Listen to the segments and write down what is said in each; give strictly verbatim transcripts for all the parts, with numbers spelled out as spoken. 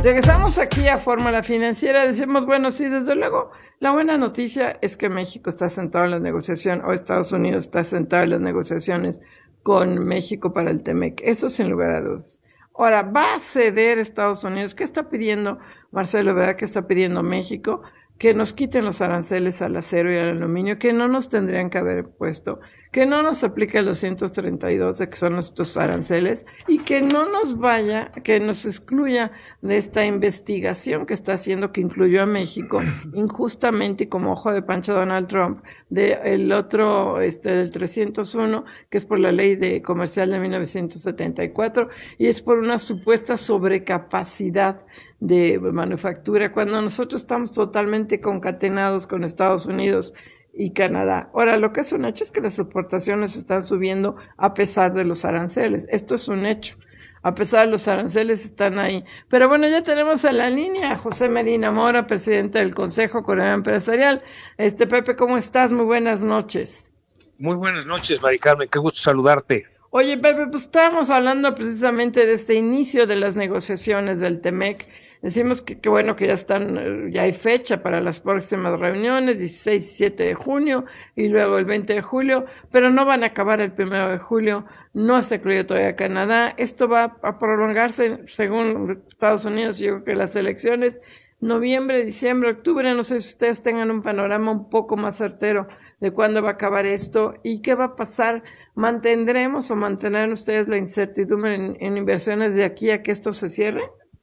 Regresamos aquí a Fórmula Financiera. Decimos, bueno, sí, desde luego, la buena noticia es que México está sentado en la negociación, o Estados Unidos está sentado en las negociaciones con México para el TEMEC. Eso sin lugar a dudas. Ahora, ¿va a ceder Estados Unidos? ¿Qué está pidiendo Marcelo Ebrard? ¿Qué está pidiendo México? Que nos quiten los aranceles al acero y al aluminio, que no nos tendrían que haber puesto, que no nos aplique los ciento treinta y dos, que son nuestros aranceles, y que no nos vaya, que nos excluya de esta investigación que está haciendo, que incluyó a México injustamente y como ojo de pancha Donald Trump, del otro, este, del trescientos uno, que es por la ley de comercial de mil novecientos setenta y cuatro, y es por una supuesta sobrecapacidad de manufactura, cuando nosotros estamos totalmente concatenados con Estados Unidos y Canadá. Ahora, lo que es un hecho es que las exportaciones están subiendo a pesar de los aranceles. Esto es un hecho. A pesar de los aranceles están ahí. Pero bueno, ya tenemos en la línea a José Medina Mora, presidente del Consejo Coreano Empresarial. Este, Pepe, ¿cómo estás? Muy buenas noches. Muy buenas noches, Mari Carmen. Qué gusto saludarte. Oye, Pepe, pues estábamos hablando precisamente de este inicio de las negociaciones del TEMEC. Decimos que, que bueno, que ya están, ya hay fecha para las próximas reuniones, dieciséis y diecisiete de junio, y luego el veinte de julio, pero no van a acabar el primero de julio, no se incluye todavía Canadá. Esto va a prolongarse, según Estados Unidos, yo creo que las elecciones, noviembre, diciembre, octubre, no sé si ustedes tengan un panorama un poco más certero de cuándo va a acabar esto y qué va a pasar. ¿Mantendremos o mantendrán ustedes la incertidumbre en, en inversiones de aquí a que esto se cierre?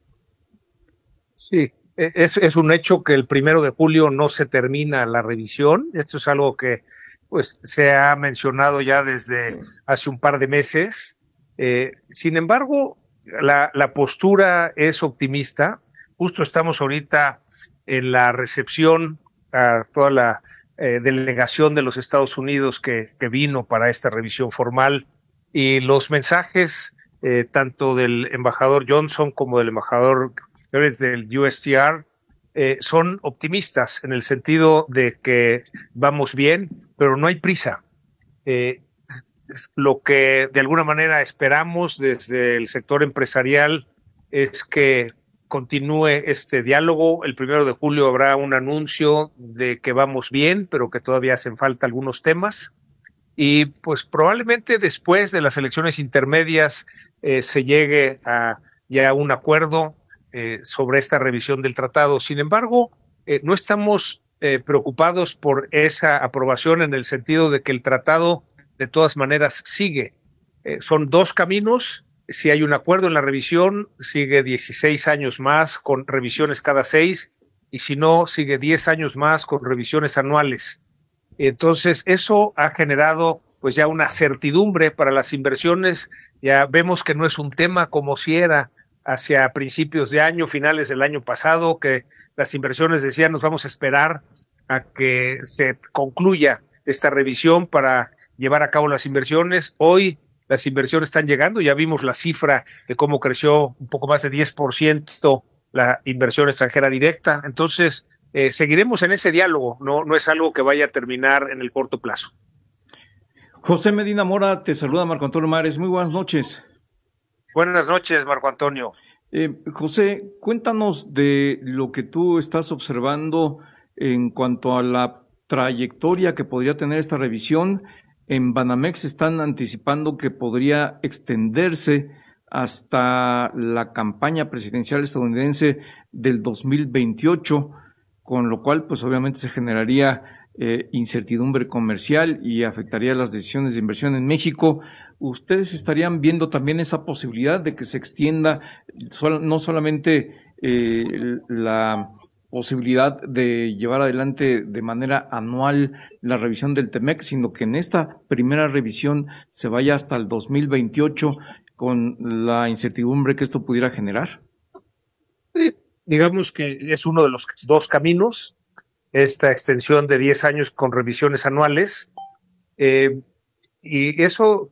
Sí, es, es un hecho que el primero de julio no se termina la revisión. Esto es algo que pues se ha mencionado ya desde hace un par de meses. Eh, sin embargo, la, la postura es optimista. Justo estamos ahorita en la recepción a toda la eh, delegación de los Estados Unidos que, que vino para esta revisión formal, y los mensajes eh, tanto del embajador Johnson como del embajador del U S T R eh, son optimistas en el sentido de que vamos bien, pero no hay prisa. Eh, lo que de alguna manera esperamos desde el sector empresarial es que continúe este diálogo. El primero de julio habrá un anuncio de que vamos bien, pero que todavía hacen falta algunos temas. Y pues probablemente después de las elecciones intermedias eh, se llegue a ya un acuerdo Eh, sobre esta revisión del tratado. Sin embargo, eh, no estamos eh, preocupados por esa aprobación en el sentido de que el tratado de todas maneras sigue. Eh, son dos caminos. Si hay un acuerdo en la revisión, sigue dieciséis años más con revisiones cada seis, y si no, sigue diez años más con revisiones anuales. Entonces, eso ha generado pues ya una certidumbre para las inversiones. Ya vemos que no es un tema como si era hacia principios de año, finales del año pasado, que las inversiones decían nos vamos a esperar a que se concluya esta revisión para llevar a cabo las inversiones. Hoy las inversiones están llegando, ya vimos la cifra de cómo creció un poco más de diez por ciento la inversión extranjera directa. Entonces, eh, seguiremos en ese diálogo, no, no es algo que vaya a terminar en el corto plazo. José Medina Mora, te saluda Marco Antonio Mares, muy buenas noches. Buenas noches, Marco Antonio. Eh, José, cuéntanos de lo que tú estás observando en cuanto a la trayectoria que podría tener esta revisión. En Banamex están anticipando que podría extenderse hasta la campaña presidencial estadounidense del dos mil veintiocho, con lo cual pues obviamente se generaría eh, incertidumbre comercial y afectaría las decisiones de inversión en México. ¿Ustedes estarían viendo también esa posibilidad de que se extienda no solamente eh, la posibilidad de llevar adelante de manera anual la revisión del TEMEC, sino que en esta primera revisión se vaya hasta el dos mil veintiocho con la incertidumbre que esto pudiera generar? Sí, digamos que es uno de los dos caminos, esta extensión de diez años con revisiones anuales, eh, y eso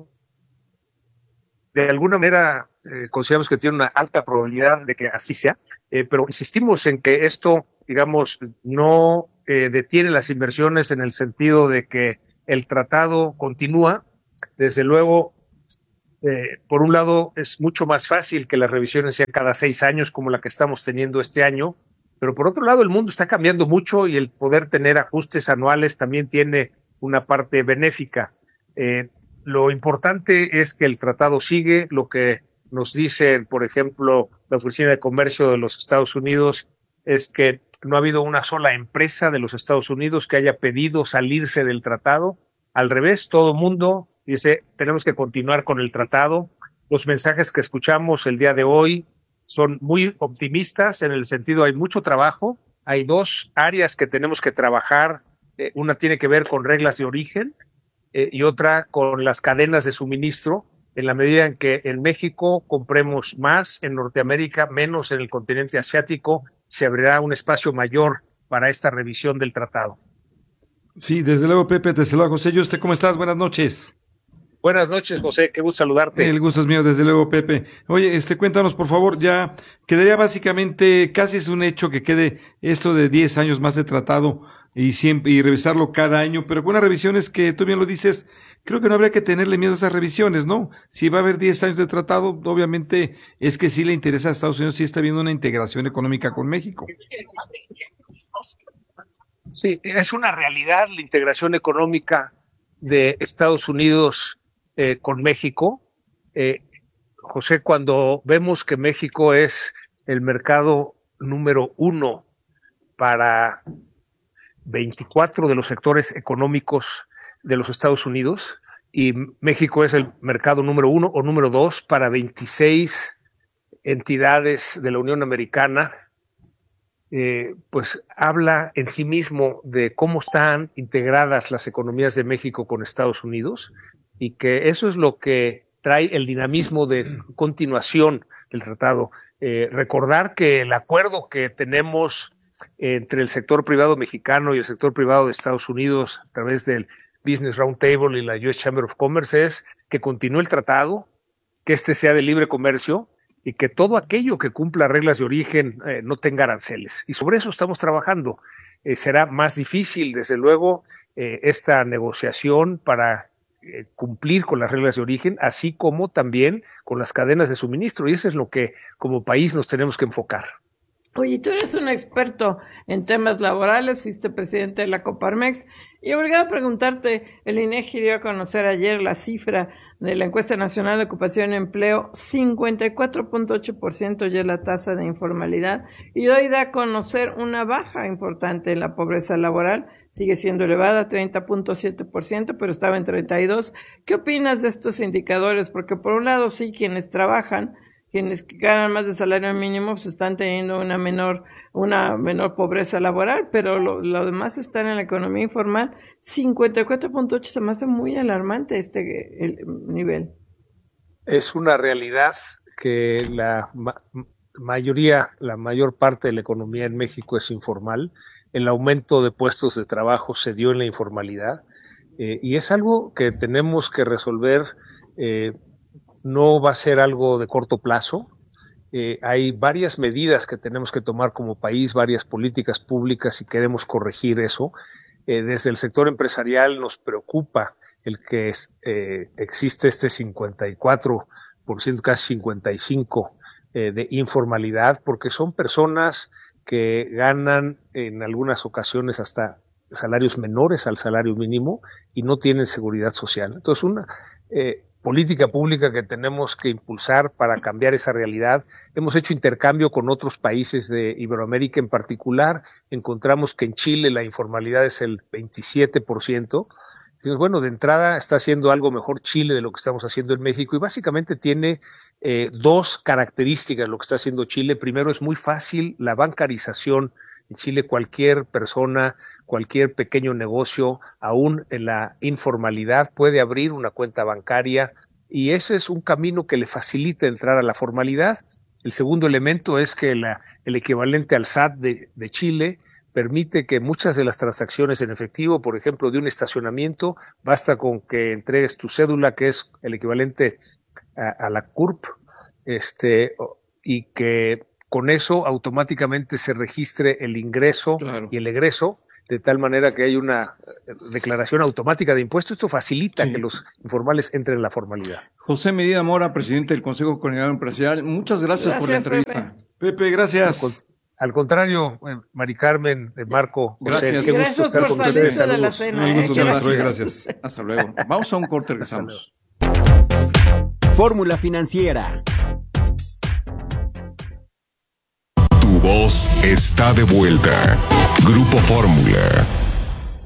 de alguna manera eh, consideramos que tiene una alta probabilidad de que así sea, eh, pero insistimos en que esto, digamos, no eh, detiene las inversiones en el sentido de que el tratado continúa. Desde luego, Eh, por un lado, es mucho más fácil que las revisiones sean cada seis años como la que estamos teniendo este año, pero por otro lado, el mundo está cambiando mucho y el poder tener ajustes anuales también tiene una parte benéfica. Eh, lo importante es que el tratado sigue, lo que nos dice, por ejemplo, la Oficina de Comercio de los Estados Unidos es que no ha habido una sola empresa de los Estados Unidos que haya pedido salirse del tratado. Al revés, todo el mundo dice, tenemos que continuar con el tratado. Los mensajes que escuchamos el día de hoy son muy optimistas en el sentido, hay mucho trabajo. Hay dos áreas que tenemos que trabajar. Eh, una tiene que ver con reglas de origen eh, y otra con las cadenas de suministro. En la medida en que en México compremos más, en Norteamérica menos, en el continente asiático, se abrirá un espacio mayor para esta revisión del tratado. Sí, desde luego, Pepe, te saluda José. ¿Y usted cómo estás? Buenas noches. Buenas noches, José, qué gusto saludarte. El gusto es mío, desde luego, Pepe. Oye, este, cuéntanos, por favor, ya quedaría básicamente, casi es un hecho que quede esto de diez años más de tratado y siempre, y revisarlo cada año, pero con unas revisiones que tú bien lo dices, creo que no habría que tenerle miedo a esas revisiones, ¿no? Si va a haber diez años de tratado, obviamente es que sí le interesa a Estados Unidos, sí está viendo una integración económica con México. Sí, es una realidad la integración económica de Estados Unidos eh, con México. Eh, José, cuando vemos que México es el mercado número uno para veinticuatro de los sectores económicos de los Estados Unidos y México es el mercado número uno o número dos para veintiséis entidades de la Unión Americana, eh, pues habla en sí mismo de cómo están integradas las economías de México con Estados Unidos y que eso es lo que trae el dinamismo de continuación del tratado. Eh, recordar que el acuerdo que tenemos entre el sector privado mexicano y el sector privado de Estados Unidos a través del Business Roundtable y la U S Chamber of Commerce es que continúe el tratado, que este sea de libre comercio y que todo aquello que cumpla reglas de origen eh, no tenga aranceles. Y sobre eso estamos trabajando. Eh, será más difícil, desde luego, eh, esta negociación para eh, cumplir con las reglas de origen, así como también con las cadenas de suministro. Y eso es lo que como país nos tenemos que enfocar. Oye, tú eres un experto en temas laborales, fuiste presidente de la Coparmex y obligado a preguntarte, el INEGI dio a conocer ayer la cifra de la encuesta nacional de ocupación y empleo, cincuenta y cuatro punto ocho por ciento ya la tasa de informalidad y hoy da a conocer una baja importante en la pobreza laboral, sigue siendo elevada, treinta punto siete por ciento, pero estaba en treinta y dos por ciento. ¿Qué opinas de estos indicadores? Porque por un lado sí, quienes trabajan, quienes ganan más de salario mínimo pues están teniendo una menor una menor pobreza laboral, pero lo, lo demás están en la economía informal. cincuenta y cuatro punto ocho se me hace muy alarmante este el nivel. Es una realidad que la ma- mayoría, la mayor parte de la economía en México es informal. El aumento de puestos de trabajo se dio en la informalidad eh, y es algo que tenemos que resolver. Eh, No va a ser algo de corto plazo. Eh, hay varias medidas que tenemos que tomar como país, varias políticas públicas si queremos corregir eso. Eh, desde el sector empresarial nos preocupa el que es, eh, existe este cincuenta y cuatro por ciento, casi cincuenta y cinco por ciento eh, de informalidad, porque son personas que ganan en algunas ocasiones hasta salarios menores al salario mínimo y no tienen seguridad social. Entonces, una eh, política pública que tenemos que impulsar para cambiar esa realidad. Hemos hecho intercambio con otros países de Iberoamérica en particular. Encontramos que en Chile la informalidad es el veintisiete por ciento. Entonces, bueno, de entrada está haciendo algo mejor Chile de lo que estamos haciendo en México y básicamente tiene eh, dos características lo que está haciendo Chile. Primero, es muy fácil la bancarización. En Chile cualquier persona, cualquier pequeño negocio, aún en la informalidad, puede abrir una cuenta bancaria y ese es un camino que le facilita entrar a la formalidad. El segundo elemento es que la, el equivalente al S A T de, de Chile permite que muchas de las transacciones en efectivo, por ejemplo, de un estacionamiento, basta con que entregues tu cédula, que es el equivalente a, a la C U R P, este, y que con eso automáticamente se registre el ingreso claro. y el egreso de tal manera que hay una declaración automática de impuestos. Esto facilita Sí. que los informales entren en la formalidad. José Medina Mora, presidente del Consejo Coordinador Empresarial, muchas gracias, por la Gracias, entrevista. Pepe. Pepe, gracias. Al, al contrario, eh, Mari Carmen, eh, Marco, José, Gracias. qué gusto Gracias estar por con salirte ustedes. de la Saludos. cena. El gusto ¿eh? es nuestro, Gracias. gracias. Hasta luego. Vamos a un corte, regresamos. Fórmula Financiera. Tu voz está de vuelta. Grupo Fórmula.